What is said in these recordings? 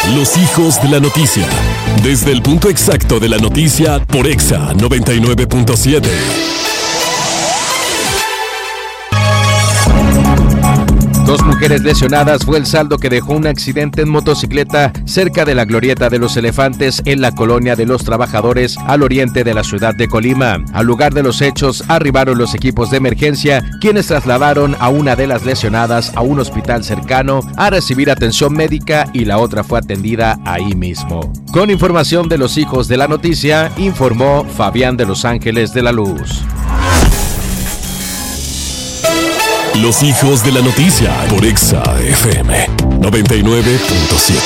Los hijos de la noticia. Desde el punto exacto de la noticia por Exa 99.7. Dos mujeres lesionadas fue el saldo que dejó un accidente en motocicleta cerca de la Glorieta de los Elefantes en la colonia de los Trabajadores al oriente de la ciudad de Colima. Al lugar de los hechos arribaron los equipos de emergencia, quienes trasladaron a una de las lesionadas a un hospital cercano a recibir atención médica y la otra fue atendida ahí mismo. Con información de los hijos de la noticia, informó Fabián de Los Ángeles de la Luz. Los hijos de la noticia por Exa FM 99.7.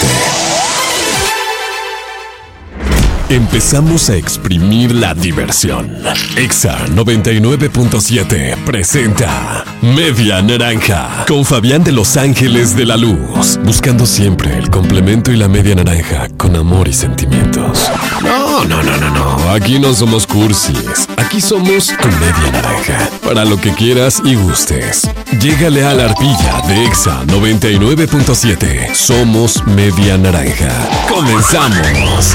Empezamos a exprimir la diversión. Exa 99.7 presenta Media Naranja con Fabián de Los Ángeles de la Luz. Buscando siempre el complemento y la media naranja con amor y sentimientos. No. Aquí no somos cursis. Aquí somos tu media naranja. Para lo que quieras y gustes. Llégale a la arpilla de Exa 99.7. Somos Media Naranja. ¡Comenzamos!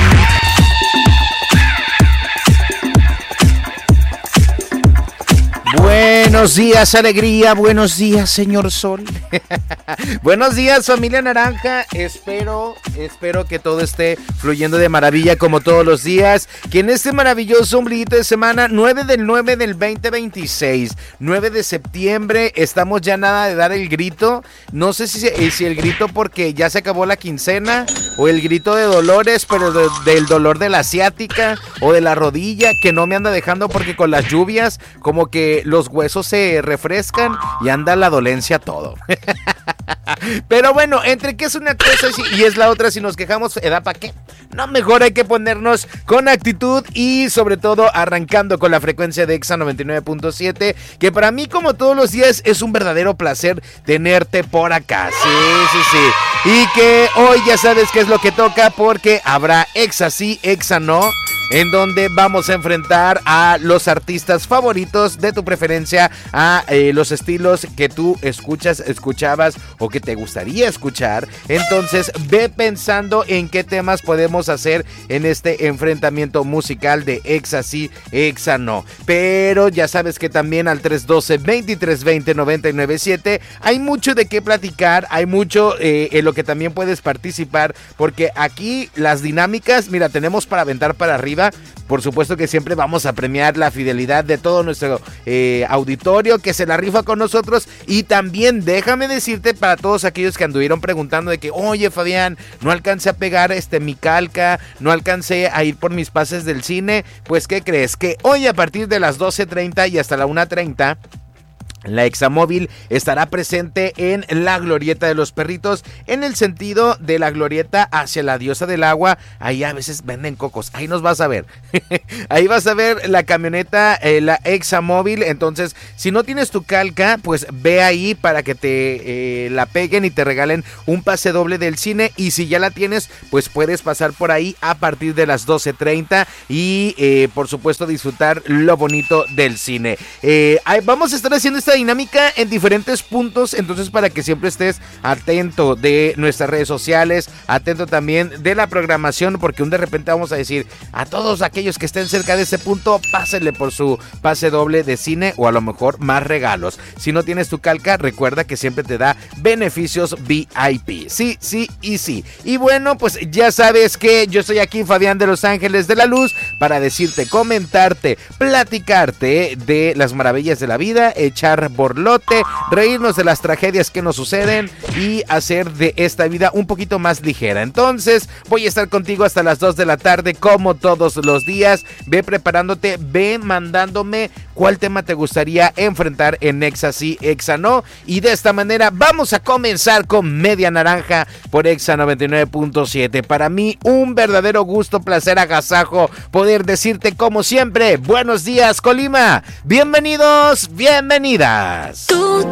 Buenos días, alegría, buenos días, señor Sol. Buenos días, familia Naranja. Espero que todo esté fluyendo de maravilla como todos los días. Que en este maravilloso ombliguito de semana, 9 del 2026, 9 de septiembre, estamos ya nada de dar el grito. No sé si el grito porque ya se acabó la quincena, o el grito de dolores, pero del dolor de la asiática o de la rodilla, que no me anda dejando porque con las lluvias como que los huesos se refrescan y anda la dolencia todo. Pero bueno, entre que es una cosa y es la otra, si nos quejamos, ¿edad para qué? No, mejor hay que ponernos con actitud y sobre todo arrancando con la frecuencia de Exa 99.7, que para mí como todos los días es un verdadero placer tenerte por acá. Sí. Y que hoy ya sabes qué es lo que toca porque habrá Exa sí, Exa no, en donde vamos a enfrentar a los artistas favoritos de tu preferencia, a los estilos que tú escuchabas o que te gustaría escuchar. Entonces ve pensando en qué temas podemos hacer en este enfrentamiento musical de Exa sí, Exa no. Pero ya sabes que también al 312-2320-997 hay mucho de qué platicar, hay mucho en lo que también puedes participar, porque aquí las dinámicas, mira, tenemos para aventar para arriba. Por supuesto que siempre vamos a premiar la fidelidad de todo nuestro auditorio que se la rifa con nosotros. Y también déjame decirte, para todos aquellos que anduvieron preguntando de que, oye Fabián, no alcancé a pegar mi calca, no alcancé a ir por mis pases del cine, pues ¿qué crees? Que hoy a partir de las 12:30 y hasta la 1:30 la Examóvil estará presente en la Glorieta de los Perritos, en el sentido de la glorieta hacia la Diosa del Agua. Ahí a veces venden cocos, ahí nos vas a ver. Ahí vas a ver la camioneta, la Examóvil. Entonces, si no tienes tu calca, pues ve ahí para que te la peguen y te regalen un pase doble del cine. Y si ya la tienes, pues puedes pasar por ahí a partir de las 12:30 y por supuesto disfrutar lo bonito del cine. Vamos a estar haciendo esta dinámica en diferentes puntos, entonces para que siempre estés atento de nuestras redes sociales, atento también de la programación, porque de repente vamos a decir a todos aquellos que estén cerca de ese punto, pásenle por su pase doble de cine o a lo mejor más regalos. Si no tienes tu calca, recuerda que siempre te da beneficios VIP. Sí. Y bueno, pues ya sabes que yo estoy aquí, Fabián de Los Ángeles de la Luz, para decirte, comentarte, platicarte de las maravillas de la vida, echar borlote, reírnos de las tragedias que nos suceden y hacer de esta vida un poquito más ligera. Entonces voy a estar contigo hasta las 2 de la tarde como todos los días. Ve preparándote, ve mandándome cuál tema te gustaría enfrentar en Exa sí, Exa no, y de esta manera vamos a comenzar con Media Naranja por Exa 99.7. Para mí un verdadero gusto, placer, agasajo poder decirte como siempre, buenos días Colima, bienvenidos, bienvenidas. Tú